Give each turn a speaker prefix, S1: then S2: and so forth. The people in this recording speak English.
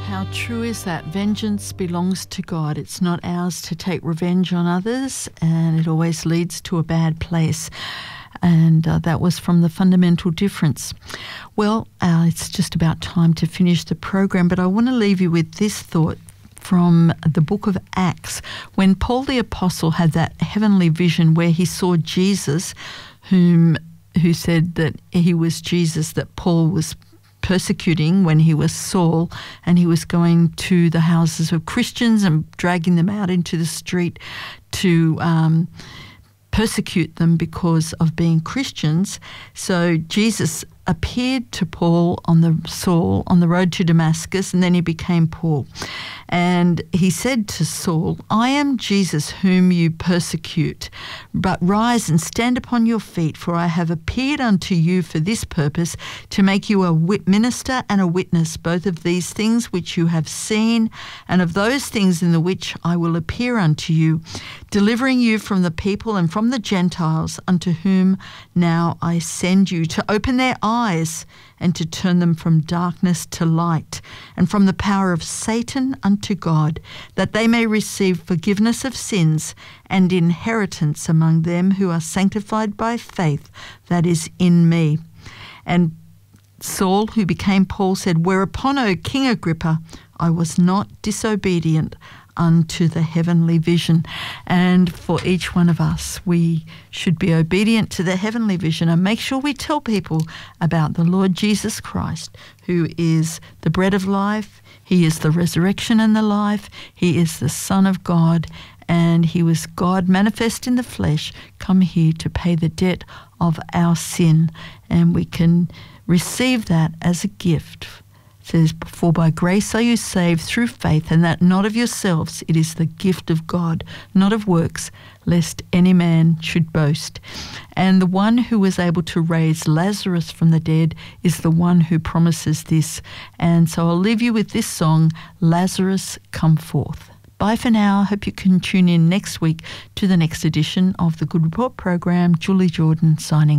S1: How true is that? Vengeance belongs to God. It's not ours to take revenge on others, and it always leads to a bad place. And that was from The Fundamental Difference. Well, it's just about time to finish the program, but I want to leave you with this thought from the book of Acts. When Paul the Apostle had that heavenly vision where he saw Jesus, who said that he was Jesus that Paul was persecuting when he was Saul, and he was going to the houses of Christians and dragging them out into the street to persecute them because of being Christians. So Jesus appeared to Saul on the road to Damascus, and then he became Paul. And he said to Saul, "I am Jesus whom you persecute, but rise and stand upon your feet, for I have appeared unto you for this purpose, to make you a minister and a witness, both of these things which you have seen, and of those things in the which I will appear unto you, delivering you from the people and from the Gentiles, unto whom now I send you, to open their eyes, and to turn them from darkness to light, and from the power of Satan unto God, that they may receive forgiveness of sins and inheritance among them who are sanctified by faith that is in me." And Saul, who became Paul, said, "Whereupon, O King Agrippa, I was not disobedient unto the heavenly vision." And for each one of us, we should be obedient to the heavenly vision and make sure we tell people about the Lord Jesus Christ, who is the bread of life. He is the resurrection and the life. He is the Son of God, and he was God manifest in the flesh, come here to pay the debt of our sin. And we can receive that as a gift. It says, "For by grace are you saved through faith, and that not of yourselves, it is the gift of God, not of works, lest any man should boast." And the one who was able to raise Lazarus from the dead is the one who promises this. And so I'll leave you with this song, "Lazarus Come Forth." Bye for now. Hope you can tune in next week to the next edition of the Good Report program. Julie Jordan signing